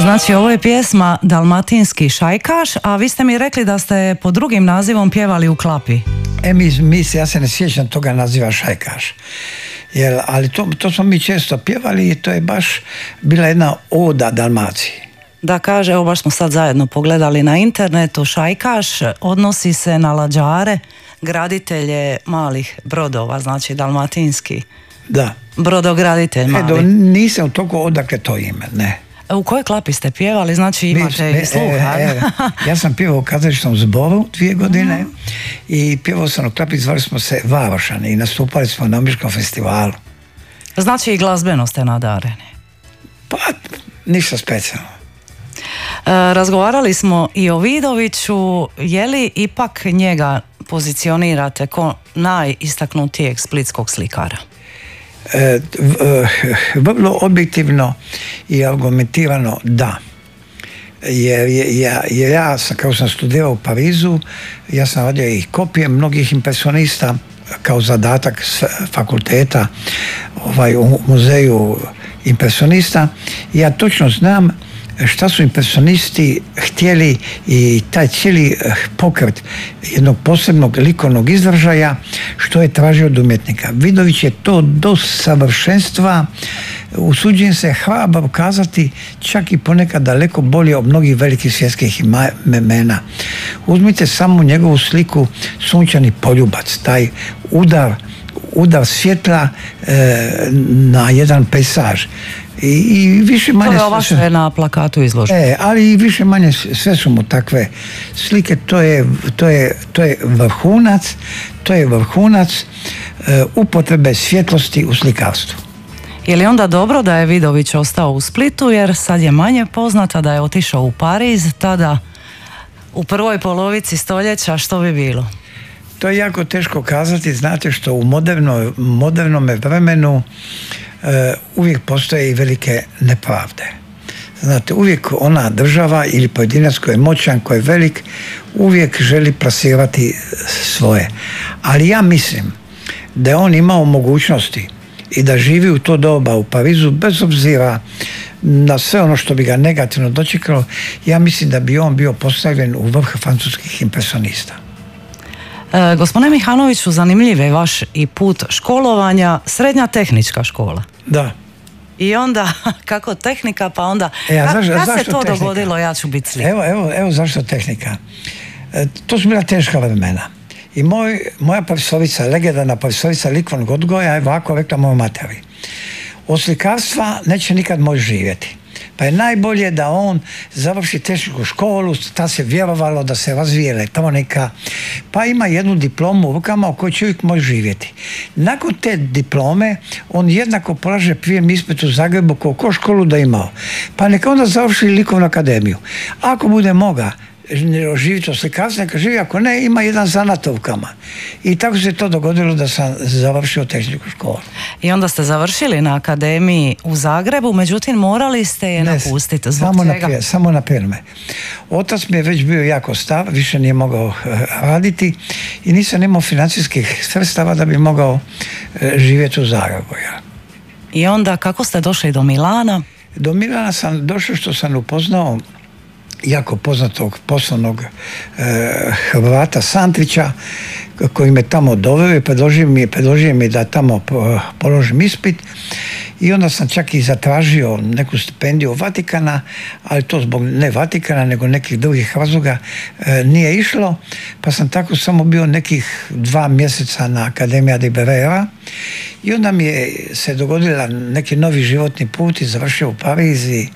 Znači, ovo je pjesma Dalmatinski šajkaš, a vi ste mi rekli da ste pod drugim nazivom pjevali u Klapi. Ja se ne sjećam toga naziva šajkaš. Ali to smo mi često pjevali i to je baš bila jedna oda Dalmaciji. Da, kaže, evo baš smo sad zajedno pogledali na internetu, šajkaš odnosi se na lađare, graditelje malih brodova, znači dalmatinski. Da. Brodograditelj mali. Nisam toliko odakle to ime, ne. U kojoj Klapi ste pjevali, znači imate i sluha? Ja sam pjevao u kazališnom zboru 2 godine i pjevao sam u Klapi, zvali smo se Varošani i nastupali smo na Omiškom festivalu. Znači i glazbeno ste nadareni? Pa, ništa specijalno. Razgovarali smo i o Vidoviću, je li ipak njega pozicionirate kao najistaknutijeg splitskog slikara? Vrlo objektivno i argumentirano da. Jer ja kako sam studirao u Parizu, ja sam radio i kopije mnogih impresionista kao zadatak s fakulteta u muzeju impresionista. Ja točno znam šta su impresionisti htjeli i taj cijeli pokret jednog posebnog likovnog izražaja što je tražio od umjetnika. Vidović je to do savršenstva, usuđujem se hrabro kazati, čak i ponekad daleko bolje od mnogih velikih svjetskih imena. Uzmite samo njegovu sliku Sunčani poljubac, taj udar svjetla na jedan pejsaž. I više manje... To je ova što je na plakatu izloženo. Ali i više manje sve su mu takve slike, to je vrhunac upotrebe svjetlosti u slikarstvu. Je li onda dobro da je Vidović ostao u Splitu, jer sad je manje poznata da je otišao u Pariz, tada u prvoj polovici stoljeća, što bi bilo? To je jako teško kazati, znate što u modernom vremenu uvijek postoje i velike nepravde. Znate, uvijek ona država ili pojedinac koji je moćan, koji je velik, uvijek želi plasirati svoje. Ali ja mislim da je on imao mogućnosti i da živi u to doba u Parizu, bez obzira na sve ono što bi ga negativno dočekalo, ja mislim da bi on bio postavljen u vrh francuskih impresionista. Gospodine Mihanoviću, zanimljiv je vaš i put školovanja, srednja tehnička škola. Da. I onda, kako tehnika, pa onda, kad se to tehnika dogodilo, ja ću biti slikar? Evo zašto tehnika. To su bila teška vremena. I moja profesorica, legendarna profesorica likovnog odgoja je ovako rekla mojoj materi: od slikarstva neće nikad moći živjeti. Pa je najbolje da on završi tehničku školu, ta se vjerovalo da se razvije elektronika, pa ima jednu diplomu u rukama u kojoj čovjek može živjeti. Nakon te diplome on jednako polaže prijemni ispit u Zagrebu ko školu da imao. Pa neka onda završi likovnu akademiju. Ako bude mogao živjeti od slikarstva, neka živi, ako ne, ima jedan zanat u rukama. I tako se to dogodilo da sam završio tehničku školu. I onda ste završili na akademiji u Zagrebu, međutim morali ste je napustiti. Samo na perme. Otac mi je već bio jako star, više nije mogao raditi i nisam imao financijskih sredstava da bi mogao živjeti u Zagrebu. I onda kako ste došli do Milana? Do Milana sam došao što sam upoznao jako poznatog poslovnog Hrvata Santrića, koji me tamo doveo i predložio mi da tamo položim ispit, i onda sam čak i zatražio neku stipendiju Vatikana, ali to zbog ne Vatikana nego nekih drugih razloga nije išlo, pa sam tako samo bio nekih 2 mjeseca na Akademija de Brera i onda mi je se dogodila neki novi životni put i završio u Parizi.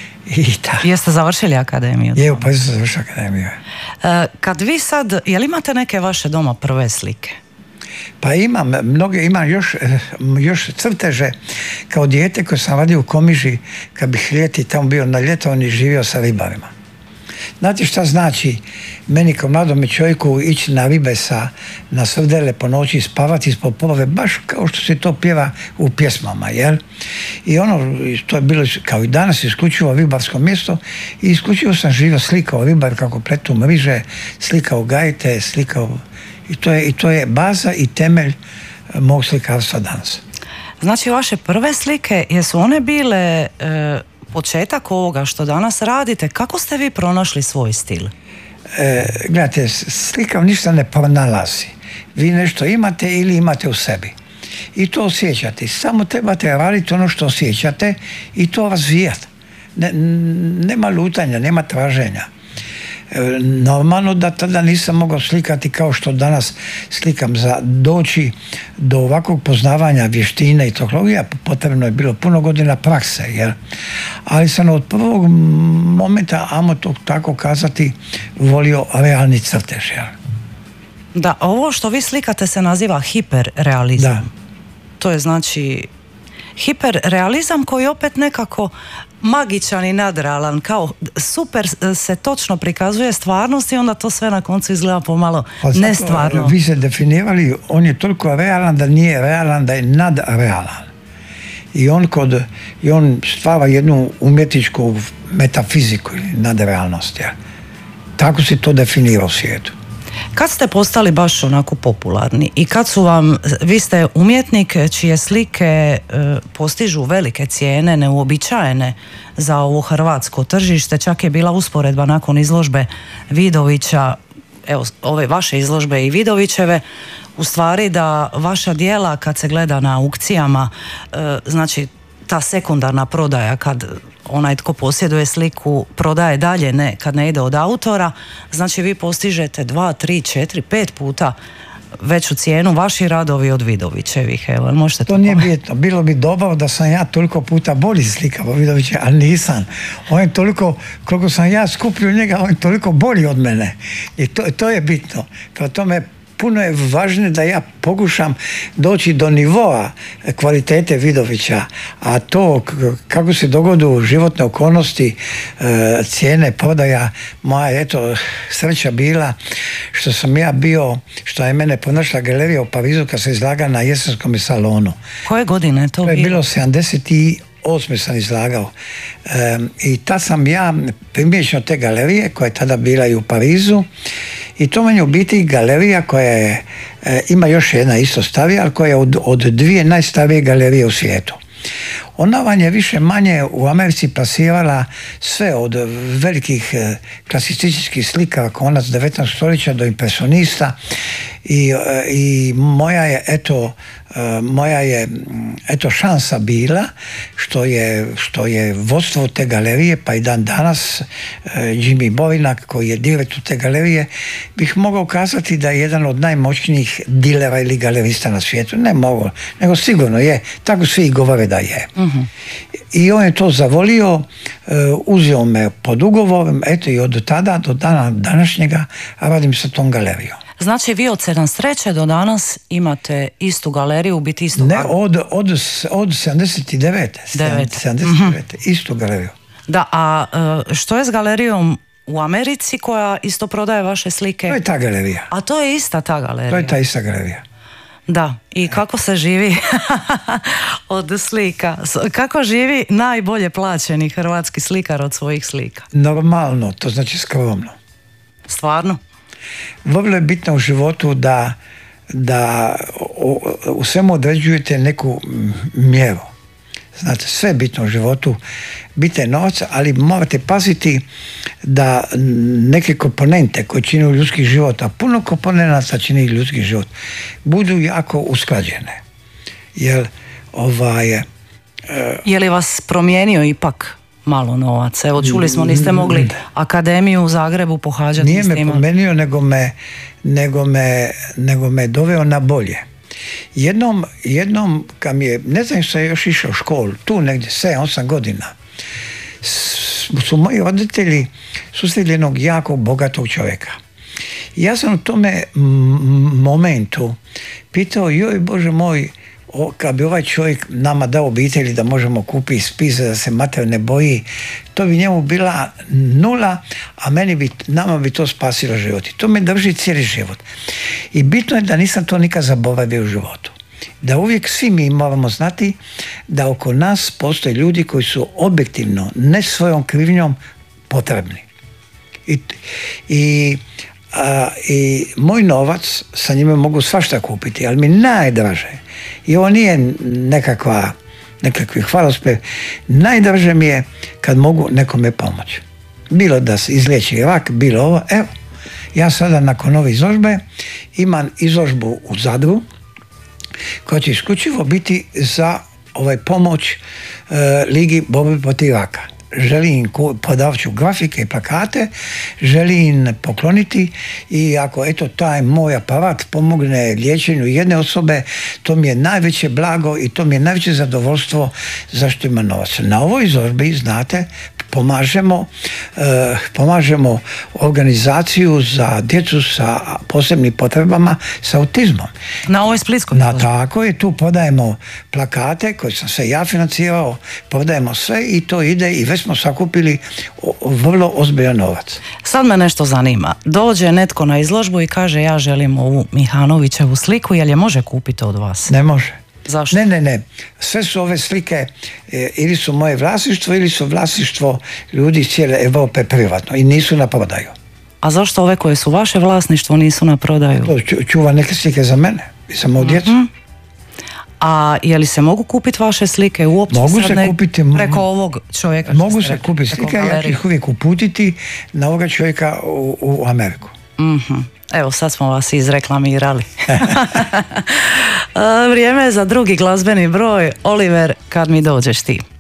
Jeste završili akademiju? U Parizu sam završio akademiju. Kad vi sad, je li imate neke vaše doma prve slike? Pa imam još crteže kao dijete koje sam radio u Komiži kad bih ljeti tamo bio na ljetovanju i živio sa ribarima. Znate šta znači meni kao mladome čovjeku ići na ribe na srdele po noći, spavati ispod poplave, baš kao što se to pjeva u pjesmama, jel? I to je bilo kao i danas isključivo ribarsko mjesto i isključivo sam živio, slikao ribar kako pletu mriže, slikao gajte, i to je baza i temelj mog slikarstva danas. Znači vaše prve slike, jesu one bile početak ovoga što danas radite, kako ste vi pronašli svoj stil? Gledajte, slika ništa ne pronalazi. Vi nešto imate ili imate u sebi. I to osjećate. Samo trebate raditi ono što osjećate i to razvijati. Nema lutanja, nema traženja. Normalno da tada nisam mogao slikati kao što danas slikam. Za doći do ovakvog poznavanja vještine i tehnologija potrebno je bilo puno godina prakse, jer ali sam od prvog momenta, ajmo to tako kazati, volio realni crtež. Jer. Da, ovo što vi slikate se naziva hiperrealizam. Da. To je znači hiperrealizam koji opet nekako magičan i nadrealan, kao super se točno prikazuje stvarnost i onda to sve na koncu izgleda pomalo nestvarno. Vi ste definirali, on je toliko realan da nije realan, da je nadrealan. I on stvara jednu umjetničku metafiziku ili nadrealnost. Ja. Tako se to definira u svijetu. Kad ste postali baš onako popularni i kad su vam, vi ste umjetnik čije slike postižu velike cijene, neuobičajene za ovo hrvatsko tržište, čak je bila usporedba nakon izložbe Vidovića, evo ove vaše izložbe i Vidovićeve, u stvari da vaša djela kad se gleda na aukcijama, znači ta sekundarna prodaja kad onaj tko posjeduje sliku prodaje dalje, ne, kad ne ide od autora, znači vi postižete 2, 3, 4, 5 puta veću cijenu vaši radovi od Vidovićevih. Evo, možete to nije bitno. Bilo bi dobro da sam ja toliko puta bolji slikao Vidovića, ali nisam. On je toliko, koliko sam ja skupio njega, on je toliko bolji od mene. I to je bitno. Prema tome, puno je važnije da ja pokušam doći do nivoa kvalitete Vidovića, a to kako se dogodu životne okolnosti, cijene, prodaja, moja eto sreća bila što sam ja bio, što je mene pronašla galerija u Parizu kad se izlaga na jesenskom salonu. Koje godine je to bilo? To je bilo 78. sam izlagao. I tad sam ja primijećen od te galerije koja je tada bila i u Parizu. I to meni u biti galerija koja je, ima još jedna isto starija, ali koja je od dvije najstarije galerije u svijetu. Ona vam je više manje u Americi plasirala sve od velikih klasicističkih slika konac 19. stoljeća do impresionista i moja je šansa bila što je vodstvo te galerije, pa i dan danas Jimmy Borinak koji je direktor te galerije, bih mogao kazati da je jedan od najmoćnijih dilera ili galerista na svijetu. Ne mogu, nego sigurno je, tako svi govore da je. I on je to zavolio, uzeo me pod ugovorom, eto i od tada do dana današnjega radim sa tom galerijom. Znači vi od 73. do danas imate istu galeriju, biti istu galeriju? Ne, od 79. 79. Istu galeriju. Da, a što je s galerijom u Americi koja isto prodaje vaše slike? To je ta galerija. A to je ista ta galerija? To je ta ista galerija. Da, i kako se živi od slika? Kako živi najbolje plaćeni hrvatski slikar od svojih slika? Normalno, to znači skromno. Stvarno? Vrlo je bitno u životu da u svemu određujete neku mjeru. Znate, sve je bitno u životu, bitno je novac, ali morate paziti da neke komponente koje čine ljudski život, a puno komponenata čini ljudski život, budu jako usklađene. Je li vas promijenio ipak malo novaca? Evo, čuli smo, niste mogli akademiju u Zagrebu pohađati. Nije me promijenio, nego me doveo na bolje. Jednom kad mi je, ne znam što je još išao u školu, tu negdje 7-8 godina, su moji roditelji susretili jednog jako bogatog čovjeka. I ja sam u tome momentu pitao, joj Bože moj, kad bi ovaj čovjek nama dao obitelji da možemo kupiti spise, da se mater ne boji, to bi njemu bila nula, a nama bi to spasilo život. I to me drži cijeli život. I bitno je da nisam to nikad zaboravio u životu. Da uvijek svi mi moramo znati da oko nas postoje ljudi koji su objektivno, ne svojom krivnjom, potrebni. I moj novac, sa njime mogu svašta kupiti, ali mi najdraže. I ovo nije nekakvi hvalospev. Najdraže mi je kad mogu nekome pomoći. Bilo da se izliječi rak, bilo ovo. Evo, ja sada nakon ove izložbe imam izložbu u Zadru koja će isključivo biti za pomoć Ligi borbe protiv raka. Želim, podavat ću grafike i plakate, želim pokloniti i ako eto taj moj aparat pomogne liječenju jedne osobe, to mi je najveće blago i to mi je najveće zadovoljstvo zašto ima novac. Na ovoj izložbi, znate, pomažemo organizaciju za djecu sa posebnim potrebama, sa autizmom. Na ovoj splitskoj? Tako je, tu prodajemo plakate koje sam se ja financirao, prodajemo sve i to ide i već smo sakupili vrlo ozbiljan novac. Sad me nešto zanima. Dođe netko na izložbu i kaže ja želim ovu Mihanovićevu sliku, jel je može kupiti od vas? Ne može. Zašto? Ne. Sve su ove slike ili su moje vlasništvo ili su vlasništvo ljudi iz cijele Europe privatno i nisu na prodaju. A zašto ove koje su vaše vlasništvo nisu na prodaju? Čuva neke slike za mene i za moju djecu. A je li se mogu kupiti vaše slike uopće? Mogu se kupiti preko ovog čovjeka? Mogu se kupiti slike, ja ću ih uvijek uputiti na ovoga čovjeka u Ameriku. Evo, sad smo vas izreklamirali. Vrijeme je za drugi glazbeni broj. Oliver, kad mi dođeš ti?